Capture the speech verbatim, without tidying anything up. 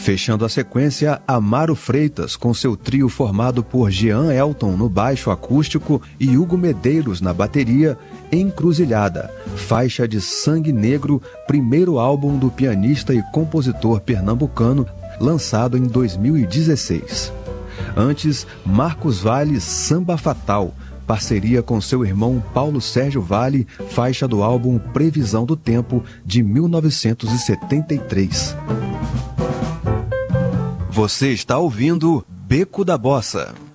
Fechando a sequência, Amaro Freitas, com seu trio formado por Jean Elton no baixo acústico e Hugo Medeiros na bateria, Encruzilhada, faixa de Sangue Negro, primeiro álbum do pianista e compositor pernambucano, lançado em dois mil e dezesseis. Antes, Marcos Valle, Samba Fatal, parceria com seu irmão Paulo Sérgio Valle, faixa do álbum Previsão do Tempo, de mil novecentos e setenta e três. Você está ouvindo Beco da Bossa.